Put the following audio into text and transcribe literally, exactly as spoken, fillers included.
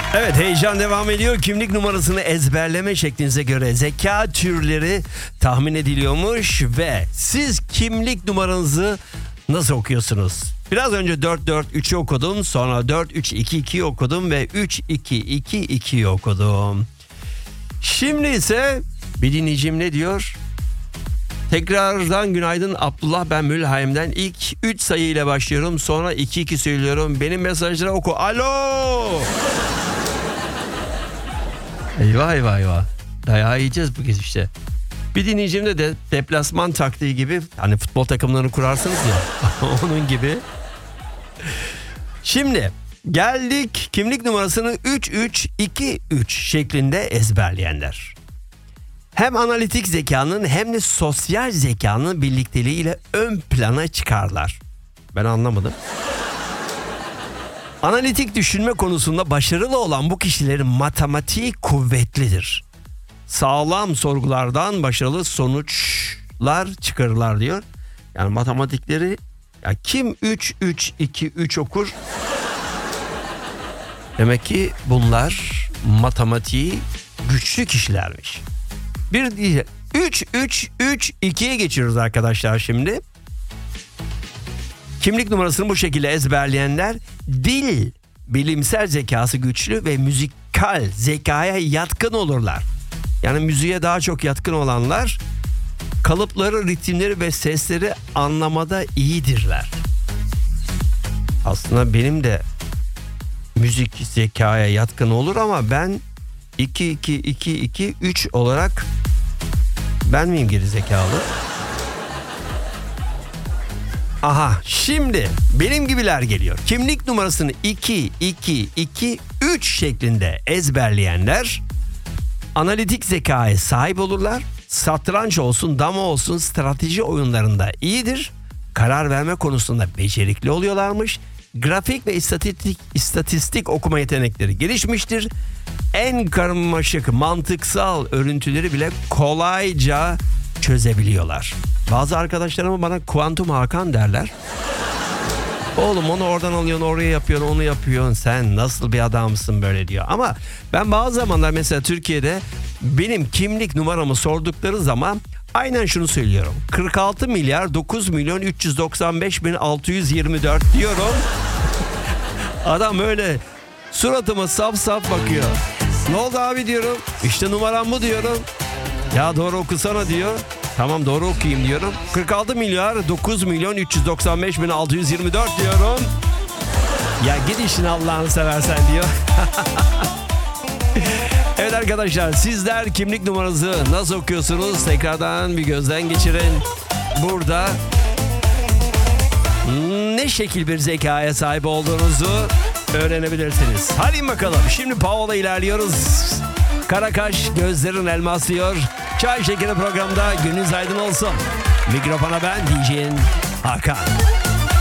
Evet, heyecan devam ediyor. Kimlik numarasını ezberleme şeklinize göre zeka türleri tahmin ediliyormuş ve siz kimlik numaranızı nasıl okuyorsunuz? Biraz önce dört dört üçü okudum, sonra dört üç iki ikiyi okudum ve üç iki iki ikiyi okudum. Şimdi ise bir dinleyicim ne diyor? Tekrardan günaydın Abdullah, ben Mülheim'den. İlk üç sayı ile başlıyorum, sonra iki iki söylüyorum. Benim mesajları oku. Alo! Eyvah eyvah eyvah. Dayağı yiyeceğiz bu kez işte. Bir dinleyicimde de deplasman taktiği gibi, hani futbol takımlarını kurarsınız ya onun gibi. Şimdi geldik kimlik numarasını üç üç iki üç şeklinde ezberleyenler. Hem analitik zekanın hem de sosyal zekanın birlikteliğiyle ön plana çıkarlar. Ben anlamadım. Analitik düşünme konusunda başarılı olan bu kişilerin matematiği kuvvetlidir. Sağlam sorgulardan başarılı sonuçlar çıkarırlar diyor. Yani matematikleri, ya kim üç üç iki üç okur? Demek ki bunlar matematiği güçlü kişilermiş. Bir diye üç üç üç ikiye geçiyoruz arkadaşlar şimdi. Kimlik numarasını bu şekilde ezberleyenler dil, bilimsel zekası güçlü ve müzikal zekaya yatkın olurlar. Yani müziğe daha çok yatkın olanlar kalıpları, ritimleri ve sesleri anlamada iyidirler. Aslında benim de müzik zekaya yatkın olur ama ben iki iki iki iki üç olarak ben miyim geri zekalı? Aha, şimdi benim gibiler geliyor. Kimlik numarasını iki iki iki üç şeklinde ezberleyenler analitik zekaya sahip olurlar. Satranç olsun, dama olsun strateji oyunlarında iyidir. Karar verme konusunda becerikli oluyorlarmış. Grafik ve istatistik, istatistik okuma yetenekleri gelişmiştir. En karmaşık mantıksal örüntüleri bile kolayca çözebiliyorlar. Bazı arkadaşlarım bana kuantum Hakan derler. Oğlum onu oradan alıyorsun, oraya yapıyorsun, onu yapıyorsun. Sen nasıl bir adamsın böyle diyor. Ama ben bazı zamanlar mesela Türkiye'de benim kimlik numaramı sordukları zaman aynen şunu söylüyorum. kırk altı milyar dokuz milyon üç yüz doksan beş bin altı yüz yirmi dört diyorum. Adam öyle suratıma saf saf bakıyor. Ne oldu abi diyorum. İşte numaram bu diyorum. Ya doğru okusana diyor. Tamam doğru okuyayım diyorum. kırk altı milyar dokuz milyon üç yüz doksan beş bin altı yüz yirmi dört diyorum. Ya git işin Allah'ını seversen diyor. Evet arkadaşlar, sizler kimlik numaranızı nasıl okuyorsunuz? Tekrardan bir gözden geçirin. Burada ne şekil bir zekaya sahip olduğunuzu öğrenebilirsiniz. Hadi bakalım, şimdi Paola ilerliyoruz. Karakaş gözlerin elmaslıyor. Çay Şekeri programda gününüz aydın olsun. Mikrofona ben D J'in Hakan.